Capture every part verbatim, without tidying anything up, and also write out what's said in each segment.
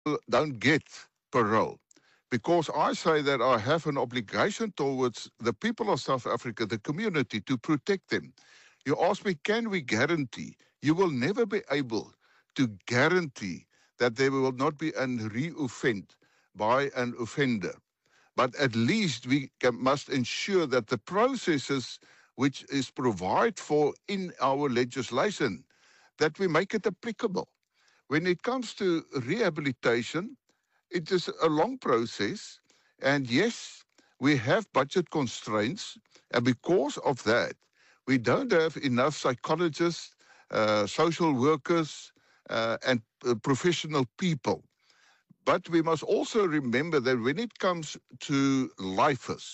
don't get parole. Because I say that I have an obligation towards the people of South Africa, the community, to protect them. You ask me, can we guarantee? You will never be able to guarantee that there will not be a re-offend by an offender. But at least we can, must ensure that the processes which is provided for in our legislation, that we make it applicable. When it comes to rehabilitation, it is a long process. And yes, we have budget constraints. And because of that, we don't have enough psychologists, uh, social workers, uh, and uh, professional people. But we must also remember that when it comes to lifers,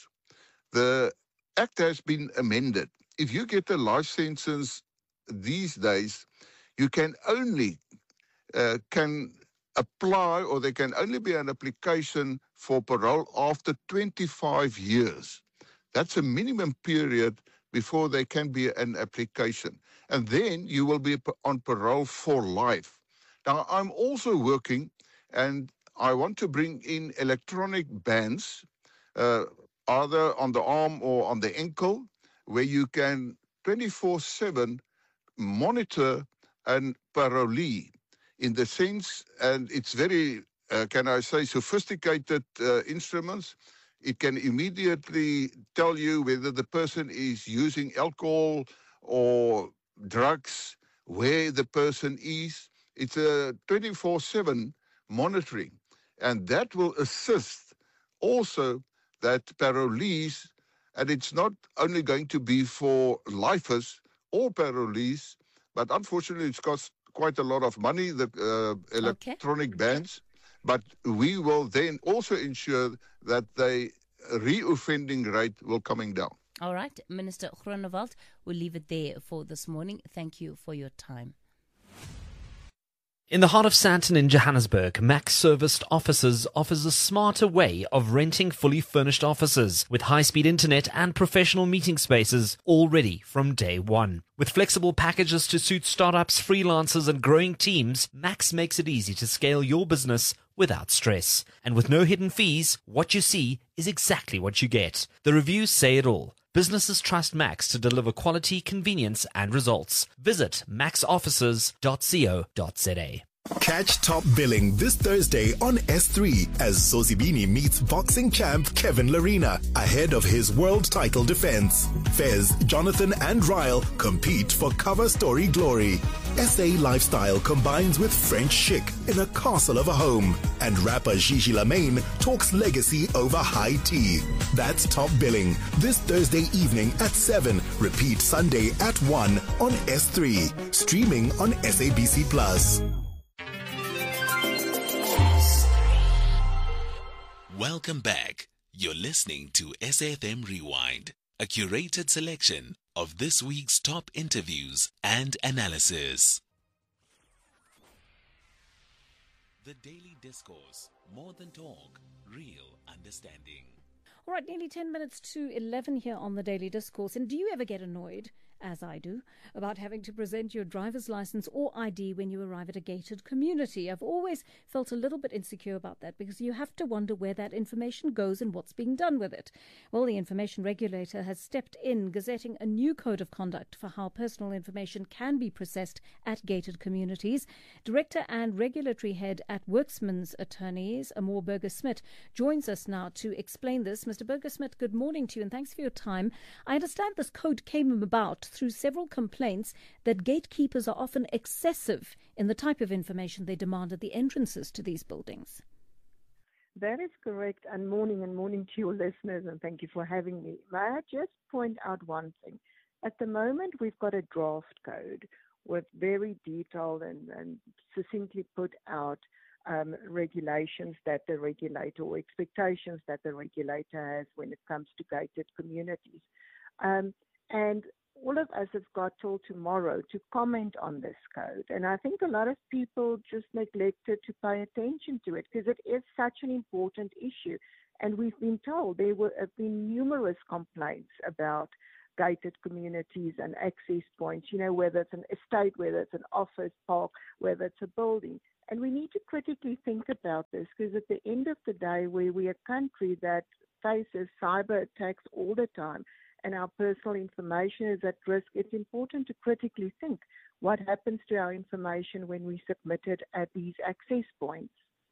the act has been amended. If you get a life sentence these days, you can only uh, can apply, or there can only be an application for parole after twenty-five years. That's a minimum period before there can be an application. And then you will be on parole for life. Now, I'm also working, and I want to bring in electronic bands, uh, either on the arm or on the ankle, where you can twenty-four seven monitor an parolee, in the sense, and it's very, uh, can I say, sophisticated uh, instruments. It can immediately tell you whether the person is using alcohol or drugs, where the person is. It's a twenty-four seven monitoring. And that will assist also that parolees, and it's not only going to be for lifers or parolees, but unfortunately it's cost quite a lot of money, the uh, Okay. electronic bans. But we will then also ensure that the re-offending rate will coming down. All right. Minister Groenewald, we'll leave it there for this morning. Thank you for your time. In the heart of Sandton in Johannesburg, Max Serviced Offices offers a smarter way of renting fully furnished offices with high-speed internet and professional meeting spaces all ready from day one. With flexible packages to suit startups, freelancers and growing teams, Max makes it easy to scale your business without stress. And with no hidden fees, what you see is exactly what you get. The reviews say it all. Businesses trust Max to deliver quality, convenience and results. Visit max offices dot co dot za. Catch Top Billing this Thursday on S three as Sosibini meets boxing champ Kevin Larina ahead of his world title defense. Fez, Jonathan and Ryle compete for cover story glory. S A lifestyle combines with French chic in a castle of a home. And rapper Gigi Lamaine talks legacy over high tea. That's Top Billing this Thursday evening at seven. Repeat Sunday at one on S three. Streaming on S A B C Plus. Welcome back. You're listening to S A F M Rewind, a curated selection of this week's top interviews and analysis. The Daily Discourse, more than talk, real understanding. All right, nearly ten minutes to eleven here on the Daily Discourse. And do you ever get annoyed, as I do, about having to present your driver's license or I D when you arrive at a gated community? I've always felt a little bit insecure about that because you have to wonder where that information goes and what's being done with it. Well, the information regulator has stepped in, gazetting a new code of conduct for how personal information can be processed at gated communities. Director and regulatory head at Worksman's Attorneys, Amor Burger-Smith, joins us now to explain this. Mister Burger-Smith, good morning to you and thanks for your time. I understand this code came about through several complaints that gatekeepers are often excessive in the type of information they demand at the entrances to these buildings. That is correct, and morning and morning to your listeners, and thank you for having me. May I just point out one thing? At the moment, we've got a draft code with very detailed and, and succinctly put out um, regulations that the regulator, or expectations that the regulator has when it comes to gated communities. Um, and all of us have got till tomorrow to comment on this code. And I think a lot of people just neglected to pay attention to it because it is such an important issue. And we've been told there were, have been numerous complaints about gated communities and access points, you know, whether it's an estate, whether it's an office park, whether it's a building. And we need to critically think about this, because at the end of the day, where we're a country that faces cyber attacks all the time and our personal information is at risk, it's important to critically think what happens to our information when we submit it at these access points.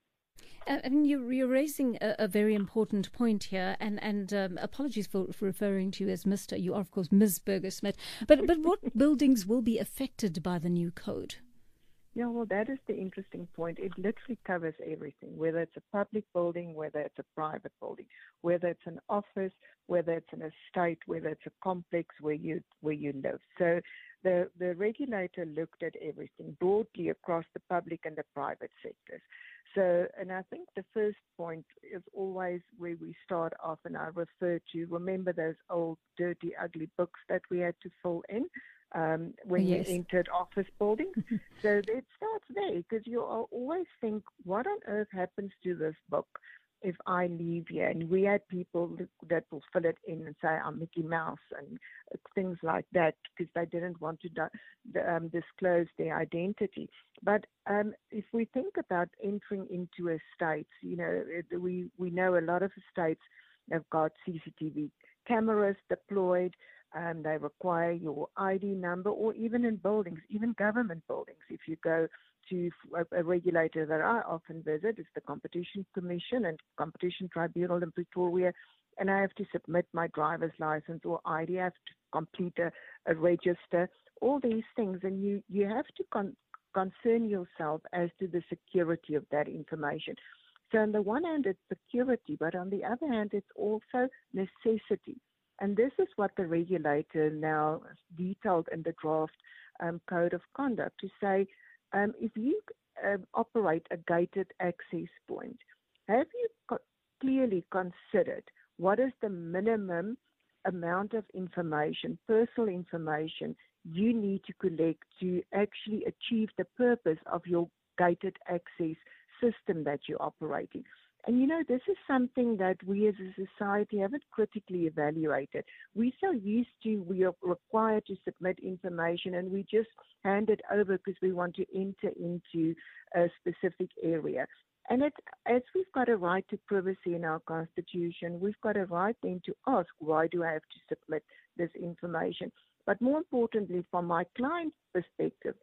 Uh, and you're, you're raising a, a very important point here, and, and um, apologies for, for referring to you as Mister You are, of course, Miz Burger-Smith. But, but what buildings will be affected by the new code? Yeah, well, that is the interesting point. It literally covers everything, whether it's a public building, whether it's a private building, whether it's an office, whether it's an estate, whether it's a complex where you where you live. So the, the regulator looked at everything broadly across the public and the private sectors. So, and I think the first point is always where we start off, and I refer to, remember those old, dirty, ugly books that we had to fill in um, when yes. you entered office buildings? So it starts there, because you always think, what on earth happens to this book if I leave here? And we had people that will fill it in and say, I'm Mickey Mouse, and things like that, because they didn't want to do, um, disclose their identity. But um, if we think about entering into estates, you know, we, we know a lot of estates have got C C T V cameras deployed. Um, they require your I D number, or even in buildings, even government buildings. If you go to a, a regulator that I often visit, it's the Competition Commission and Competition Tribunal in Pretoria, and I have to submit my driver's license or I D, I have to complete a, a register, all these things, and you, you have to con- concern yourself as to the security of that information. So on the one hand, it's security, but on the other hand, it's also necessity. And this is what the regulator now detailed in the draft um, code of conduct, to say, um, if you uh, operate a gated access point, have you co- clearly considered what is the minimum amount of information, personal information, you need to collect to actually achieve the purpose of your gated access system that you're operating? And, you know, this is something that we as a society haven't critically evaluated. We're so used to, we are required to submit information, and we just hand it over because we want to enter into a specific area. And it, as we've got a right to privacy in our Constitution, we've got a right then to ask, why do I have to submit this information? But more importantly, from my client's perspective,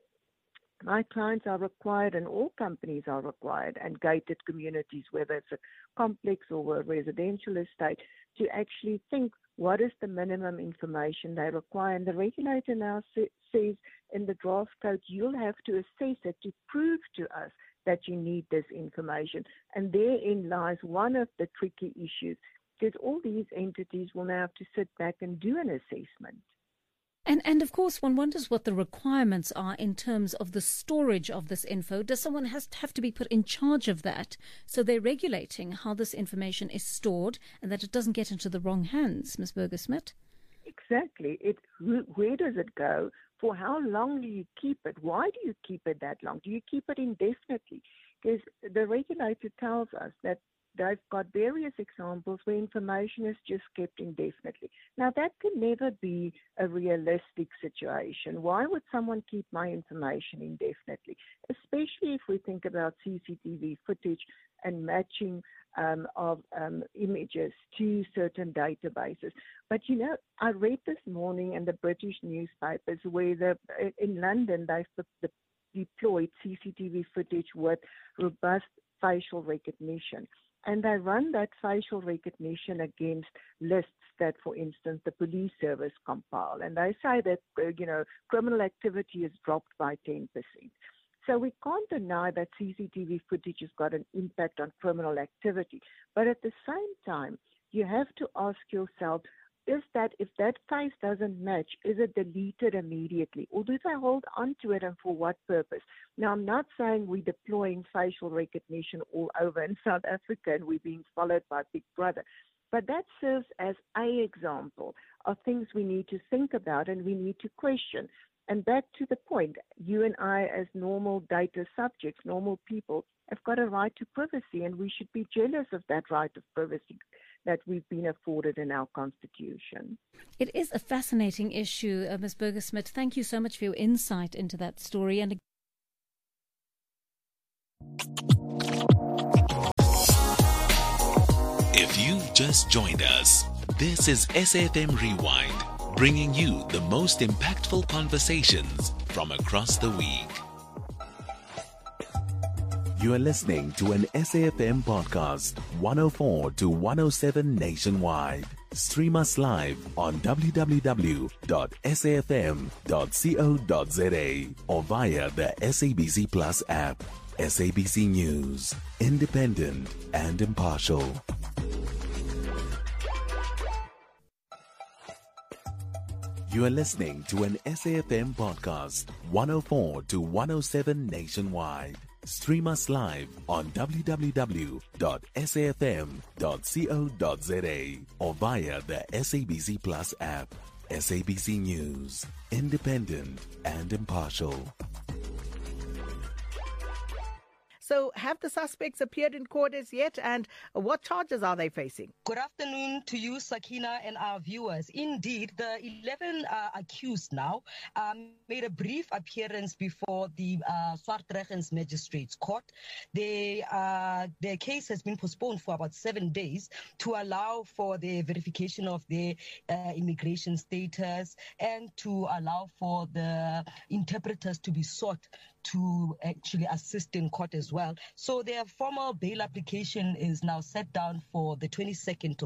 my clients are required, and all companies are required, and gated communities, whether it's a complex or a residential estate, to actually think, what is the minimum information they require? And the regulator now sa- says in the draft code, you'll have to assess it to prove to us that you need this information. And therein lies one of the tricky issues, because all these entities will now have to sit back and do an assessment. And, and of course, one wonders what the requirements are in terms of the storage of this info. Does someone has to have to be put in charge of that? So they're regulating how this information is stored and that it doesn't get into the wrong hands, Miz Burger-Smith? Exactly. It, where does it go? For how long do you keep it? Why do you keep it that long? Do you keep it indefinitely? Because the regulator tells us that they've got various examples where information is just kept indefinitely. Now, that can never be a realistic situation. Why would someone keep my information indefinitely? Especially if we think about C C T V footage and matching um, of um, images to certain databases. But, you know, I read this morning in the British newspapers where the, in London they've deployed C C T V footage with robust facial recognition. And they run that facial recognition against lists that, for instance, the police service compile. And they say that, uh, you know, criminal activity has dropped by ten percent. So we can't deny that C C T V footage has got an impact on criminal activity. But at the same time, you have to ask yourself, is that, if that face doesn't match, is it deleted immediately? Or do they hold on to it, and for what purpose? Now, I'm not saying we're deploying facial recognition all over in South Africa and we're being followed by Big Brother. But that serves as an example of things we need to think about and we need to question. And back to the point, you and I as normal data subjects, normal people, have got a right to privacy, and we should be jealous of that right of privacy that we've been afforded in our Constitution. It is a fascinating issue, uh, Miz Burger-Smith. Thank you so much for your insight into that story. And If you've just joined us, this is S A F M Rewind, bringing you the most impactful conversations from across the week. You are listening to an S A F M podcast, one oh four to one oh seven nationwide. Stream us live on w w w dot s a f m dot co dot z a or via the S A B C Plus app. S A B C News, independent and impartial. You are listening to an S A F M podcast, one oh four to one oh seven nationwide. Stream us live on w w w dot s a f m dot co dot z a or via the S A B C Plus app. S A B C News, independent and impartial. So, have the suspects appeared in court as yet, and what charges are they facing? Good afternoon to you, Sakina, and our viewers. Indeed, the eleven uh, accused now um, made a brief appearance before the uh, Swartregens Magistrates Court. They, uh, their case has been postponed for about seven days to allow for the verification of their uh, immigration status and to allow for the interpreters to be sought to actually assist in court as well. So their formal bail application is now set down for the twenty-second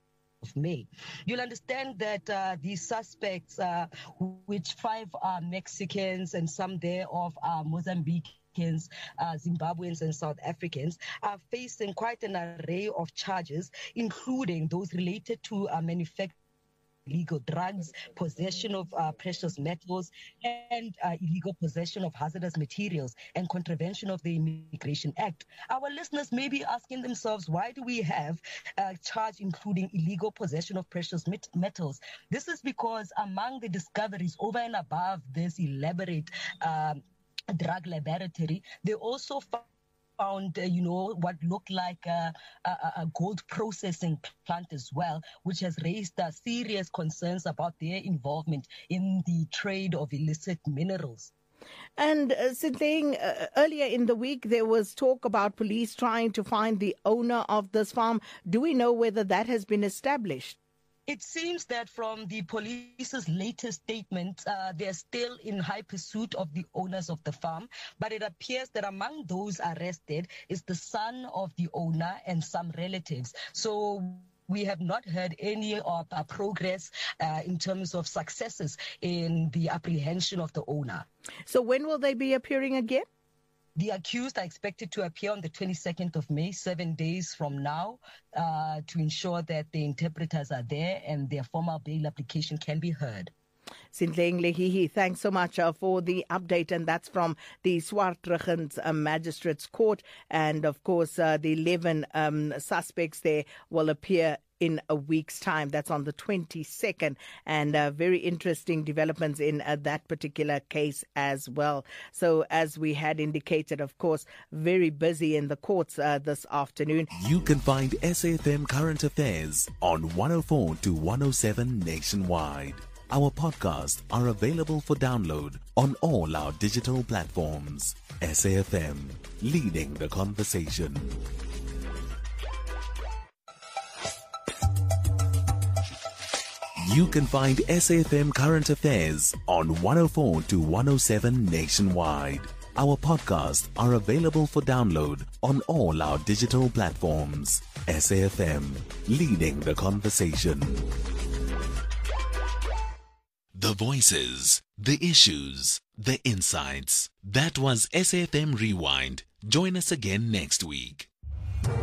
of May. You'll understand that uh, these suspects, uh, which five are Mexicans and some thereof are Mozambicans, Uh, Zimbabweans and South Africans, are facing quite an array of charges, including those related to uh, manufacturing illegal drugs, possession of uh, precious metals, and uh, illegal possession of hazardous materials and contravention of the Immigration Act. Our listeners may be asking themselves, why do we have a charge including illegal possession of precious met- metals? This is because among the discoveries over and above this elaborate um, drug laboratory, they also found found, uh, you know, what looked like a, a, a gold processing plant as well, which has raised uh, serious concerns about their involvement in the trade of illicit minerals. And uh, Sintleng, uh, earlier in the week, there was talk about police trying to find the owner of this farm. Do we know whether that has been established? It seems that from the police's latest statement, uh, they're still in high pursuit of the owners of the farm. But it appears that among those arrested is the son of the owner and some relatives. So we have not heard any of uh, progress uh, in terms of successes in the apprehension of the owner. So when will they be appearing again? The accused are expected to appear on the twenty-second of May, seven days from now, uh, to ensure that the interpreters are there and their formal bail application can be heard. Sintleng Lehihi, thanks so much uh, for the update, and that's from the Swartregens uh, Magistrates Court. And of course, uh, the eleven um, suspects there will appear in a week's time. That's on the twenty-second, and uh, very interesting developments in uh, that particular case as well. So as we had indicated, of course, very busy in the courts uh, this afternoon. You can find S A F M Current Affairs on one oh four to one oh seven nationwide. Our podcasts are available for download on all our digital platforms. S A F M, leading the conversation. You can find S A F M Current Affairs on one oh four to one oh seven nationwide. Our podcasts are available for download on all our digital platforms. S A F M, leading the conversation. The voices, the issues, the insights. That was S A F M Rewind. Join us again next week.